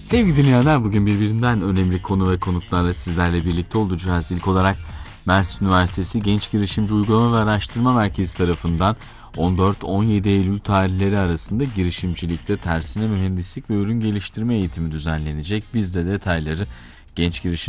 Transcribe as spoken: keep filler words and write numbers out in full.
Sevgili dinleyenler, bugün birbirinden önemli konu ve konuklarla sizlerle birlikte olacağız. İlk olarak Mersin Üniversitesi Genç Girişimci Uygulama ve Araştırma Merkezi tarafından on dört on yedi Eylül tarihleri arasında girişimcilikte tersine mühendislik ve ürün geliştirme eğitimi düzenlenecek. Biz de detayları Genç Girişimci